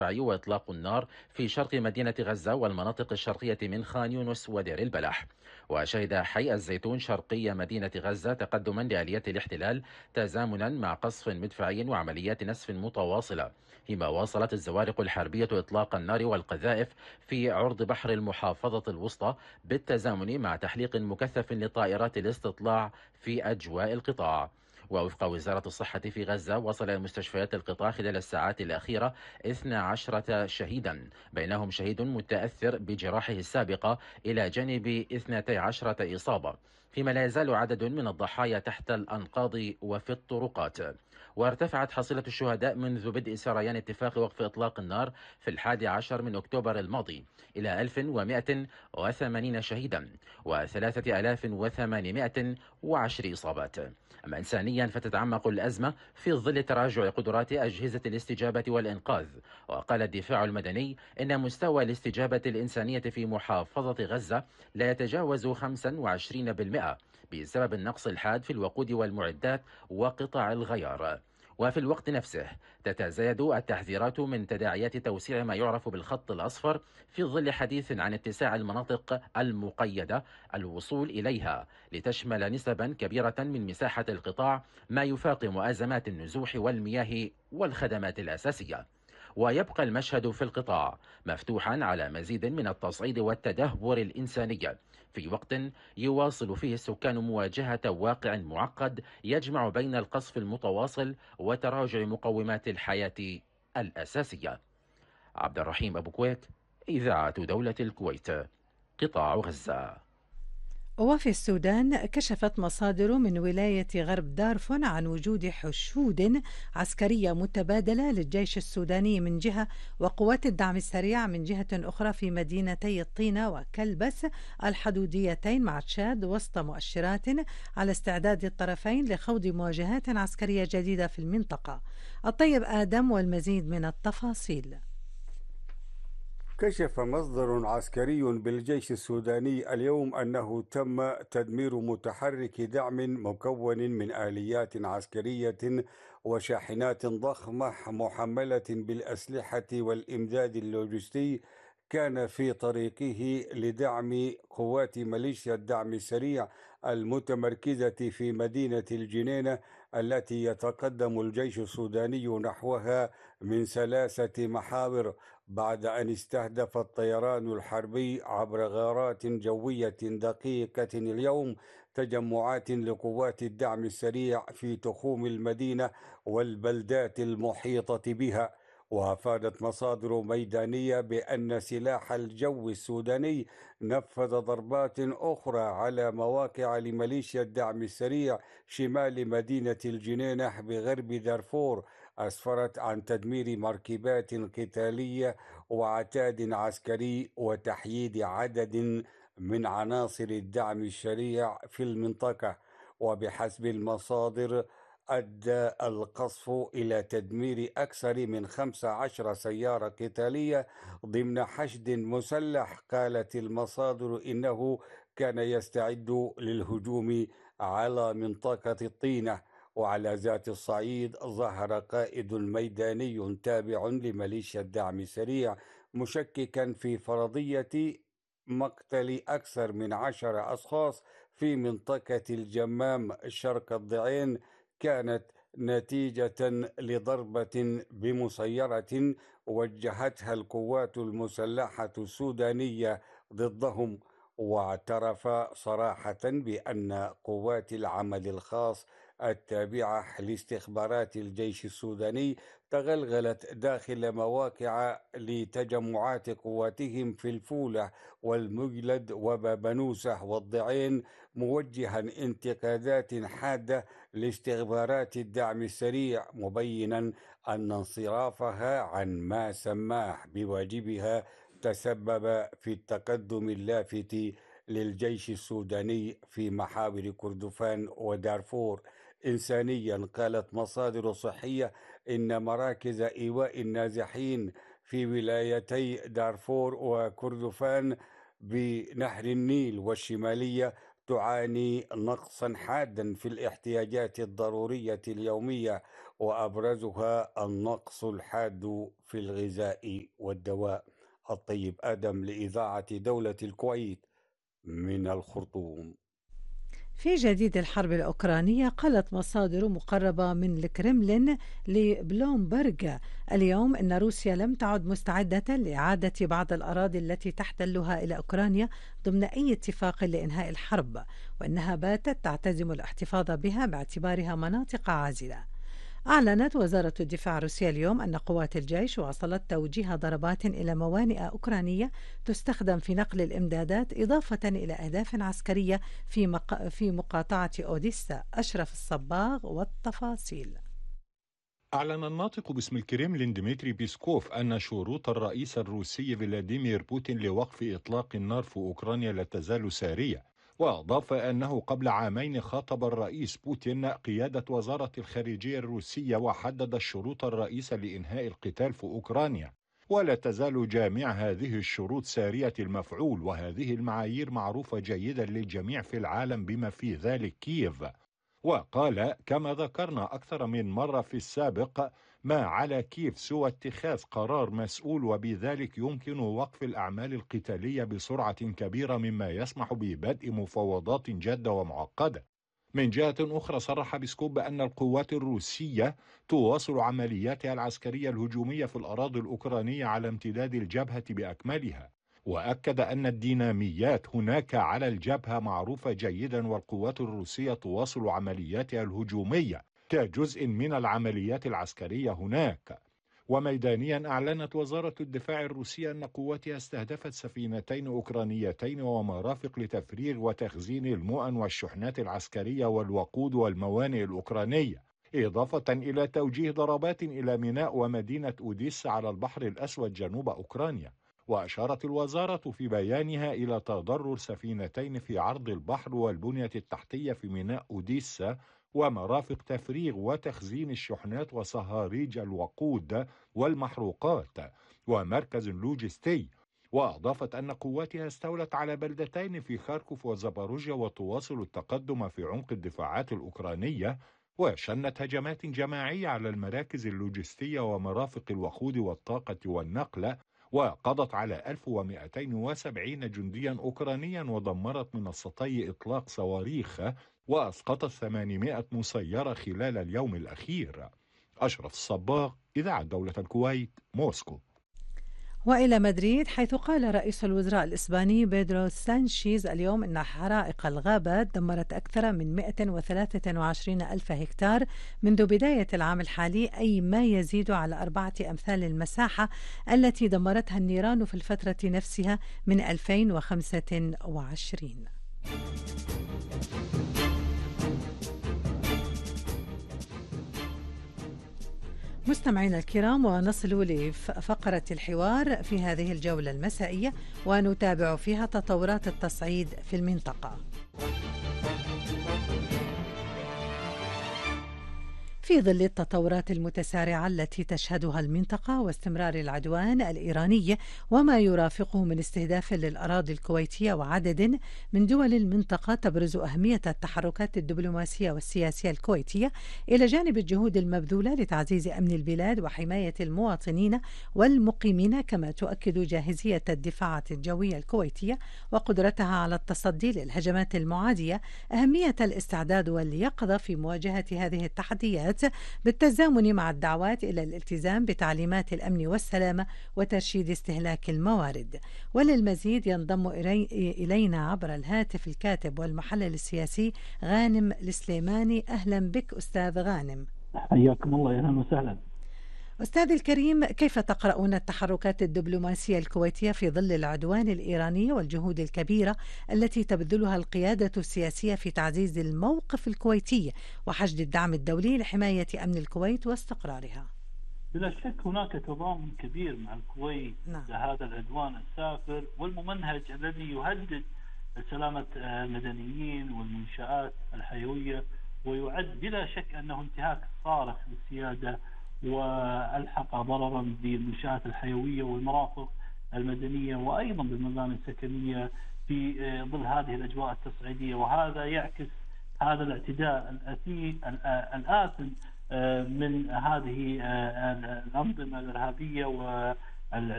وإطلاق النار في شرق مدينة غزة والمناطق الشرقية من خان يونس ودير البلح. وشهد حي الزيتون شرقي مدينة غزة تقدما لآليات الاحتلال تزامنا مع قصف مدفعي وعمليات نسف متواصلة، فيما واصلت الزوارق الحربية إطلاق النار والقذائف في عرض بحر المحافظة الوسطى بالتزامن مع تحليق مكثف لطائرات الاستطلاع في أجواء القطاع. ووفق وزارة الصحة في غزة، وصل مستشفيات القطاع خلال الساعات الأخيرة 12 شهيدا، بينهم شهيد متأثر بجراحه السابقة إلى جانب 12 إصابة، فيما لا يزال عدد من الضحايا تحت الأنقاض وفي الطرقات. وارتفعت حصيلة الشهداء منذ بدء سريان اتفاق وقف إطلاق النار في 11 من أكتوبر الماضي إلى 1180 شهيدا و3810 إصابات. أما إنسانيا فتتعمق الأزمة في ظل تراجع قدرات أجهزة الاستجابة والإنقاذ. وقال الدفاع المدني إن مستوى الاستجابة الإنسانية في محافظة غزة لا يتجاوز 25% بسبب النقص الحاد في الوقود والمعدات وقطع الغيار. وفي الوقت نفسه تتزايد التحذيرات من تداعيات توسيع ما يعرف بالخط الأصفر في ظل حديث عن اتساع المناطق المقيدة الوصول إليها لتشمل نسبا كبيرة من مساحة القطاع، ما يفاقم أزمات النزوح والمياه والخدمات الأساسية. ويبقى المشهد في القطاع مفتوحا على مزيد من التصعيد والتدهور الإنساني، في وقت يواصل فيه السكان مواجهة واقع معقد يجمع بين القصف المتواصل وتراجع مقومات الحياة الأساسية. عبد الرحيم أبو كويت، إذاعة دولة الكويت، قطاع غزة. وفي السودان كشفت مصادر من ولاية غرب دارفور عن وجود حشود عسكرية متبادلة للجيش السوداني من جهة وقوات الدعم السريع من جهة أخرى في مدينتي الطينة وكلبس الحدوديتين مع تشاد، وسط مؤشرات على استعداد الطرفين لخوض مواجهات عسكرية جديدة في المنطقة. الطيب آدم والمزيد من التفاصيل. كشف مصدر عسكري بالجيش السوداني اليوم أنه تم تدمير متحرك دعم مكون من آليات عسكرية وشاحنات ضخمة محملة بالأسلحة والإمداد اللوجستي، كان في طريقه لدعم قوات ميليشيا الدعم السريع المتمركزة في مدينة الجنينة، التي يتقدم الجيش السوداني نحوها من 3 محاور، بعد أن استهدف الطيران الحربي عبر غارات جوية دقيقة اليوم تجمعات لقوات الدعم السريع في تخوم المدينة والبلدات المحيطة بها. وأفادت مصادر ميدانية بأن سلاح الجو السوداني نفذ ضربات أخرى على مواقع لميليشيا الدعم السريع شمال مدينة الجنينة بغرب دارفور، أسفرت عن تدمير مركبات قتالية وعتاد عسكري وتحييد عدد من عناصر الدعم السريع في المنطقة. وبحسب المصادر أدى القصف إلى تدمير أكثر من 15 سيارة قتالية ضمن حشد مسلح. قالت المصادر إنه كان يستعد للهجوم على منطقة الطينة. وعلى ذات الصعيد ظهر قائد ميداني تابع لميليشيا الدعم السريع مشككا في فرضية مقتل أكثر من 10 أشخاص في منطقة الجمام شرق الضعين، كانت نتيجة لضربة بمسيرة وجهتها القوات المسلحة السودانية ضدهم. واعترف صراحة بأن قوات العمل الخاص التابعة لاستخبارات الجيش السوداني تغلغلت داخل مواقع لتجمعات قواتهم في الفولة والمجلد وبابنوسة والضعين، موجها انتقادات حادة لاستخبارات الدعم السريع، مبينا أن انصرافها عن ما سماه بواجبها تسبب في التقدم اللافت للجيش السوداني في محاور كردفان ودارفور. إنسانيا، قالت مصادر صحية إن مراكز إيواء النازحين في ولايتي دارفور وكردفان بنهر النيل والشمالية تعاني نقصا حادا في الاحتياجات الضرورية اليومية، وأبرزها النقص الحاد في الغذاء والدواء. الطيب آدم لإذاعة دولة الكويت من الخرطوم. في جديد الحرب الأوكرانية، قالت مصادر مقربة من الكرملين لبلومبرغ اليوم أن روسيا لم تعد مستعدة لإعادة بعض الأراضي التي تحتلها إلى أوكرانيا ضمن أي اتفاق لإنهاء الحرب، وأنها باتت تعتزم الاحتفاظ بها باعتبارها مناطق عازلة. أعلنت وزارة الدفاع الروسية اليوم أن قوات الجيش واصلت توجيه ضربات إلى موانئ أوكرانية تستخدم في نقل الإمدادات، إضافة إلى أهداف عسكرية في مقاطعة أوديسا. أشرف الصباغ والتفاصيل. أعلن الناطق باسم الكريملين ديمتري بيسكوف أن شروط الرئيس الروسي فلاديمير بوتين لوقف إطلاق النار في أوكرانيا لا تزال سارية، وأضاف أنه قبل عامين خاطب الرئيس بوتين قيادة وزارة الخارجية الروسية وحدد الشروط الرئيسة لإنهاء القتال في أوكرانيا، ولا تزال جامع هذه الشروط سارية المفعول، وهذه المعايير معروفة جيدا للجميع في العالم بما في ذلك كييف. وقال: كما ذكرنا أكثر من مرة في السابق، ما على كييف سوى اتخاذ قرار مسؤول، وبذلك يمكن وقف الأعمال القتالية بسرعة كبيرة، مما يسمح ببدء مفاوضات جادة ومعقدة. من جهة أخرى، صرح بيسكوف بأن القوات الروسية تواصل عملياتها العسكرية الهجومية في الأراضي الأوكرانية على امتداد الجبهة بأكملها، وأكد أن الديناميات هناك على الجبهة معروفة جيدا، والقوات الروسية تواصل عملياتها الهجومية كجزء من العمليات العسكرية هناك. وميدانيا، أعلنت وزارة الدفاع الروسية أن قواتها استهدفت سفينتين أوكرانيتين ومرافق لتفريغ وتخزين المؤن والشحنات العسكرية والوقود والموانئ الأوكرانية، إضافة إلى توجيه ضربات إلى ميناء ومدينة أوديسا على البحر الأسود جنوب أوكرانيا. وأشارت الوزارة في بيانها إلى تضرر سفينتين في عرض البحر والبنية التحتية في ميناء أوديسا ومرافق تفريغ وتخزين الشحنات وصهاريج الوقود والمحروقات ومركز لوجستي. وأضافت أن قواتها استولت على بلدتين في خاركوف وزاباروجيا، وتواصل التقدم في عمق الدفاعات الأوكرانية، وشنت هجمات جماعية على المراكز اللوجستية ومرافق الوقود والطاقة والنقل، وقضت على 1270 جنديا أوكرانيا، ودمرت منصتي إطلاق صواريخ، وأسقطت 800 مسيرة خلال اليوم الأخير. أشرف الصباغ، إذاعة دولة الكويت، موسكو. وإلى مدريد، حيث قال رئيس الوزراء الإسباني بيدرو سانشيز اليوم أن حرائق الغابات دمرت أكثر من 123 ألف هكتار منذ بداية العام الحالي، أي ما يزيد على 4 أمثال المساحة التي دمرتها النيران في الفترة نفسها من 2025. مستمعينا الكرام، ونصل لفقرة الحوار في هذه الجولة المسائية، ونتابع فيها تطورات التصعيد في المنطقة. في ظل التطورات المتسارعة التي تشهدها المنطقة واستمرار العدوان الإيراني وما يرافقه من استهداف للأراضي الكويتية وعدد من دول المنطقة، تبرز أهمية التحركات الدبلوماسية والسياسية الكويتية إلى جانب الجهود المبذولة لتعزيز أمن البلاد وحماية المواطنين والمقيمين، كما تؤكد جاهزية الدفاعات الجوية الكويتية وقدرتها على التصدي للهجمات المعادية أهمية الاستعداد واليقظة في مواجهة هذه التحديات، بالتزامن مع الدعوات إلى الالتزام بتعليمات الأمن والسلامة وترشيد استهلاك الموارد. وللمزيد ينضم إلينا عبر الهاتف الكاتب والمحلل السياسي غانم السليماني. أهلا بك أستاذ غانم. حياكم الله، أهلا وسهلا. أستاذ الكريم، كيف تقرؤون التحركات الدبلوماسية الكويتية في ظل العدوان الإيراني والجهود الكبيرة التي تبذلها القيادة السياسية في تعزيز الموقف الكويتي وحشد الدعم الدولي لحماية أمن الكويت واستقرارها؟ بلا شك هناك تضامن كبير مع الكويت لهذا العدوان السافر والممنهج الذي يهدد سلامة المدنيين والمنشآت الحيوية، ويعد بلا شك أنه انتهاك صارخ للسيادة، والحق ضررا بالمنشآت الحيوية والمرافق المدنية وأيضا بالمباني السكنية في ظل هذه الأجواء التصعيدية، وهذا يعكس هذا الاعتداء الآثم من هذه الأنظمة الإرهابية